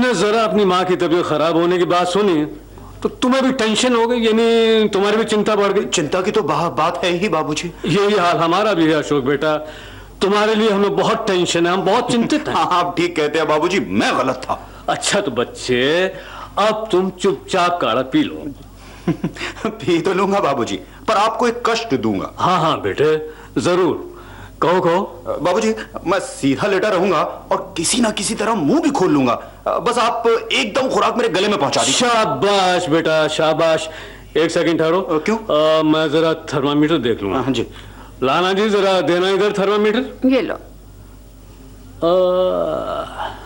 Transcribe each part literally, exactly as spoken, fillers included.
तुमने जरा अपनी माँ की तबीयत खराब होने की बात सुनी तो तुम्हें भी टेंशन हो गई, यानी तुम्हारी भी चिंता बढ़ गई। चिंता की तो बात है ही बाबूजी। यही हाल हमारा भी है अशोक बेटा, तुम्हारे लिए हमें बहुत टेंशन है, हम बहुत चिंतित हैं। हाँ आप ठीक कहते हैं बाबूजी, मैं गलत था। अच्छा तो बच्चे अब तुम चुपचाप काढ़ा पी लो। पी तो लूंगा बाबूजी, पर आपको एक कष्ट दूंगा। हाँ हाँ बेटे जरूर, कहो कहो। बाबूजी मैं सीधा लेटा रहूंगा और किसी ना किसी तरह मुंह भी खोल लूंगा, बस आप एकदम खुराक मेरे गले में पहुंचा दीजिए। शाबाश बेटा शाबाश। एक सेकंड ठहरो। क्यों? आ, मैं जरा थर्मामीटर देख लूंगा। हाँ जी। लाना जी जरा देना इधर थर्मामीटर। ये लो। आ,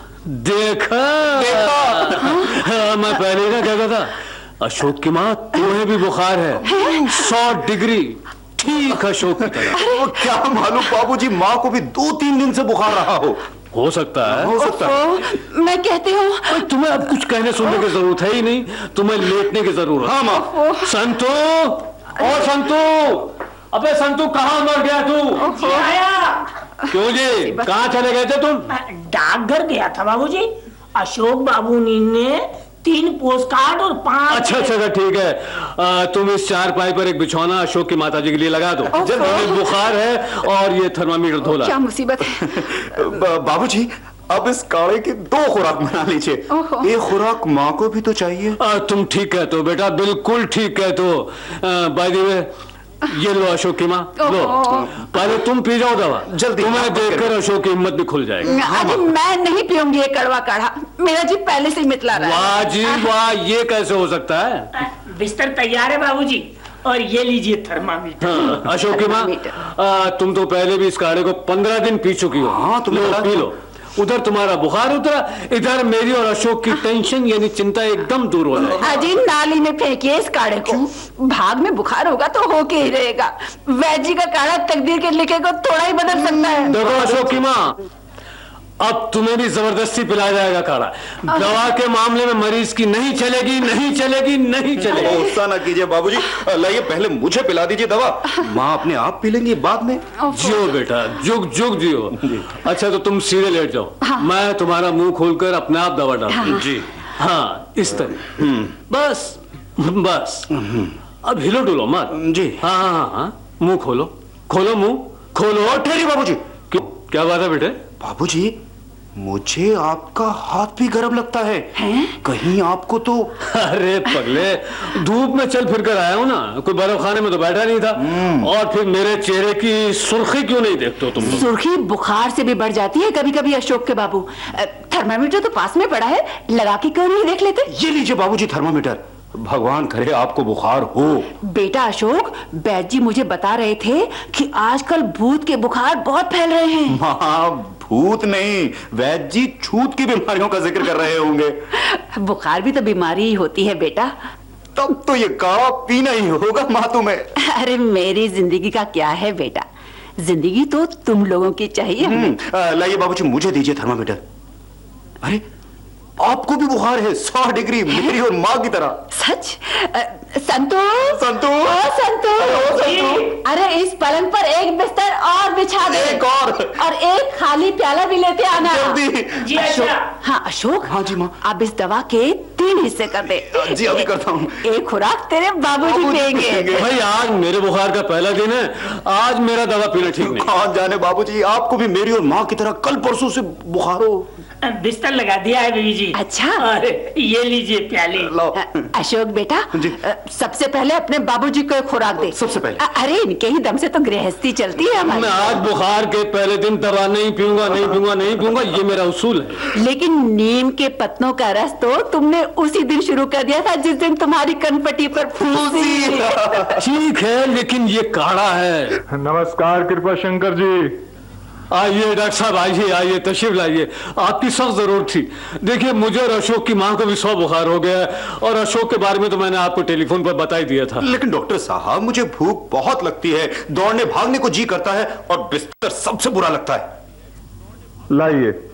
देखा, देखा? हाँ, मैं पहले क्या कहता था अशोक की माँ तुम्हें भी बुखार है, सौ डिग्री ठीक अशोक की तरह। क्या मालूम बाबूजी, माँ को भी दो तीन दिन से बुखार रहा हो। हो सकता है, हो सकता है। मैं कहती हूँ तुम्हें अब कुछ कहने सुनने की जरूरत है ही नहीं, तुम्हें लेटने की जरूरत। हाँ माँ। संतू, और संतू, अबे संतू कहाँ मर गया तू? जी आया। क्यों जी, कहाँ चले गए थे तुम? डाकघर गया था बाबूजी, अशोक बाबू ने तीन पोस्ट कार्ड और पांच। अच्छा अच्छा ठीक है, आ, तुम इस चार पाई पर एक बिछौना अशोक की माताजी के लिए लगा दो। जल्दी, बुखार है और ये थर्मामीटर धोला। क्या मुसीबत है। बाबूजी अब इस काढ़े की दो खुराक बना लीजिए, एक खुराक माँ को भी तो चाहिए। आ, तुम ठीक कहते हो बेटा, बिल्कुल ठीक कहते हो। बाय द वे ये लो अशोक की माँ, लो पहले तुम पी जाओ दवा, जल्दी। तुम्हें देखकर अशोक की हिम्मत भी खुल जाएगी। अजी मैं नहीं पीऊंगी ये कड़वा काढ़ा, मेरा जी पहले से ही मितला रहा है। वाह जी वाह, ये कैसे हो सकता है? बिस्तर तैयार है बाबूजी, और ये लीजिए थर्मामीटर। हाँ, अशोक की माँ तुम तो पहले भी इस काढ़े को पंद्रह दिन पी चुकी हो। हाँ तुम लो पी लो, उधर तुम्हारा बुखार उतरा, इधर मेरी और अशोक की टेंशन यानी चिंता एकदम दूर हो जाएगी। अजी नाली में फेंकिए इस काढ़े को, भाग में बुखार होगा तो होके ही रहेगा। वैद्य जी का काढ़ा तकदीर के लिखे को थोड़ा ही बदल सकता है। देखो अशोक की माँ, अब तुम्हें भी जबरदस्ती पिलाया जाएगा काढ़ा। दवा के मामले में मरीज की नहीं चलेगी, नहीं चलेगी, नहीं चलेगी। गुस्सा ना कीजिए बाबूजी, लाइए पहले मुझे पिला दीजिए दवा, माँ अपने आप पी लेंगी बाद में। जियो बेटा, जुग जुग जियो। अच्छा तो तुम सीधे लेट जाओ, हाँ। मैं तुम्हारा मुंह खोलकर अपने आप दवा डालूंगा। हाँ। जी हाँ इस तरह, बस बस। अब हिलो डुलो मत। जी हाँ हाँ हाँ, मुंह खोलो, खोलो मुंह खोलो। ठहरिए बाबूजी। क्यों, क्या बात है बेटे? बाबूजी मुझे आपका हाथ भी गर्म लगता है, है? कहीं आपको तो। अरे पगले, धूप में चल फिर कर आया हूँ ना, कोई बर्फ खाने में तो बैठा नहीं था। और फिर मेरे चेहरे की सुर्खी क्यों नहीं देखते हो तुम लोग? सुर्खी बुखार से भी बढ़ जाती है कभी कभी अशोक के बाबू। थर्मामीटर तो पास में पड़ा है, लगा के क्यों नहीं देख लेते? ये लीजिए बाबूजी थर्मामीटर, भगवान करे आपको बुखार हो। बेटा अशोक, वैद्य जी मुझे बता रहे थे कि आजकल भूत के बुखार बहुत फैल रहे हैं। हाँ भूत नहीं, वैद्य जी छूत की बीमारियों का जिक्र कर रहे होंगे। बुखार भी तो बीमारी ही होती है बेटा। तब तो ये काढ़ा पीना ही होगा माँ तुम्हें। अरे मेरी जिंदगी का क्या है बेटा, जिंदगी तो तुम लोगों की चाहिए। लाइए बाबूजी मुझे दीजिए थर्मामीटर। अरे आपको भी बुखार है, सौ डिग्री, मेरी और माँ की तरह। सच? संतू संतू ओ संतू, संतू। अरे इस पलंग पर एक बिस्तर और बिछा दे, एक और और एक खाली प्याला भी लेते आना जल्दी। जी अशोक, अच्छा। हाँ अशोक। हाँ जी माँ। अब इस दवा के तीन हिस्से कर दे। जी अभी करता हूँ। एक खुराक तेरे बाबूजी पिएंगे। भाई आज मेरे बुखार का पहला दिन है, आज मेरा दवा पीना ठीक नहीं। कौन जाने बाबूजी, आपको भी मेरी और माँ की तरह कल परसों से बुखार हो। बिस्तर लगा दिया है बीवी जी। अच्छा। अरे ये लीजिए प्याली। लो। अशोक बेटा, सबसे पहले अपने बाबूजी को खुराक दे। सबसे पहले? अरे इनके ही दम से तो गृहस्थी चलती है हमारी। मैं आज बुखार के पहले दिन दवा नहीं पीऊंगा, नहीं पीऊंगा, नहीं पीऊंगा, ये मेरा उसूल है। लेकिन नीम के पत्तों का रस तो तुमने उसी दिन शुरू कर दिया था जिस दिन तुम्हारी कनपटी पर फूंसी। ठीक है, लेकिन ये काढ़ा है। नमस्कार कृपा शंकर जी। आइए डॉक्टर साहब, आइए आइए, तशरीफ लाइए, आपकी सख्त जरूरत थी। देखिए मुझे और अशोक की माँ को भी सौ बुखार हो गया है, और अशोक के बारे में तो मैंने आपको टेलीफोन पर बता ही दिया था। लेकिन डॉक्टर साहब मुझे भूख बहुत लगती है, दौड़ने भागने को जी करता है, और बिस्तर सबसे बुरा लगता है। लाइए।